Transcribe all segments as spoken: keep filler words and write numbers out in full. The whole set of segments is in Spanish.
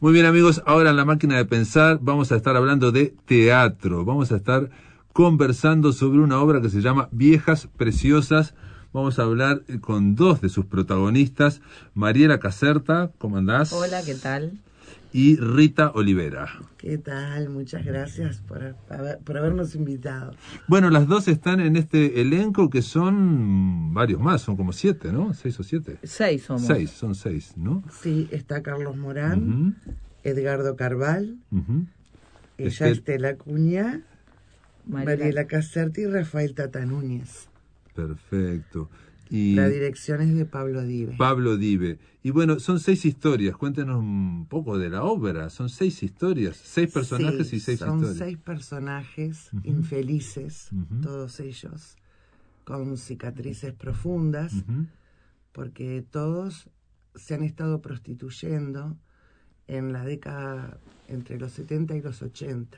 Muy bien, amigos, ahora en La Máquina de Pensar vamos a estar hablando de teatro. Vamos a estar conversando sobre una obra que se llama Viejas Preciosas. Vamos a hablar con dos de sus protagonistas, Mariela Caserta, ¿cómo andás? Hola, ¿qué tal? Y Rita Olivera. ¿Qué tal? Muchas gracias por, por habernos invitado. Bueno, las dos están en este elenco que son varios más, son como siete, ¿no? ¿Seis o siete? Seis somos. Seis, son seis, ¿no? Sí, está Carlos Morán, uh-huh. Edgardo Carval, uh-huh. ella Estel... Estela Cuña, Mariela, Mariela Caserta y Rafael Tata Núñez. Perfecto. Y la dirección es de Pablo Dive. Pablo Dive. Y bueno, son seis historias. Cuéntenos un poco de la obra. Son seis historias, seis personajes sí, y seis son historias. Son seis personajes uh-huh. infelices, uh-huh. todos ellos, con cicatrices profundas, uh-huh. porque todos se han estado prostituyendo en la década entre los setenta y los ochenta.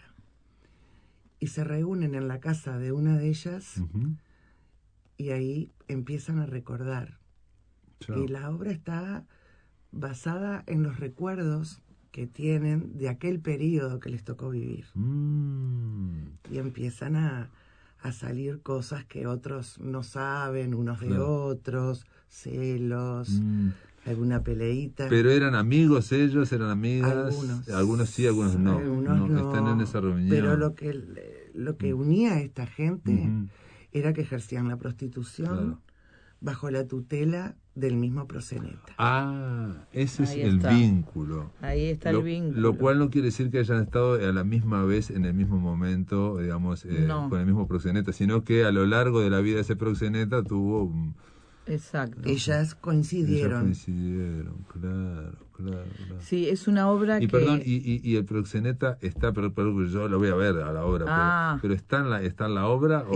Y se reúnen en la casa de una de ellas uh-huh. y ahí empiezan a recordar. Chao. Y la obra está basada en los recuerdos que tienen de aquel periodo que les tocó vivir. Mm. Y empiezan a, a salir cosas que otros no saben, unos de claro. otros, celos, mm. alguna peleita. ¿Pero eran amigos ellos? ¿Eran amigas? Algunos. Algunos sí, algunos no. Algunos no, no. Están en esa reunión. Pero lo que, lo que unía a esta gente mm-hmm. era que ejercían la prostitución claro. bajo la tutela del mismo proxeneta. Ah, ese es Ahí el está. vínculo. Ahí está lo, el vínculo. Lo cual no quiere decir que hayan estado a la misma vez en el mismo momento, digamos, eh, no. con el mismo proxeneta, sino que a lo largo de la vida de ese proxeneta tuvo... Exacto. Ellas coincidieron. Ellas coincidieron, claro, claro, claro. Sí, es una obra y que... Perdón, y, y, y el proxeneta está, pero, pero yo lo voy a ver a la obra, ah. pero, pero ¿está en la, está en la obra? O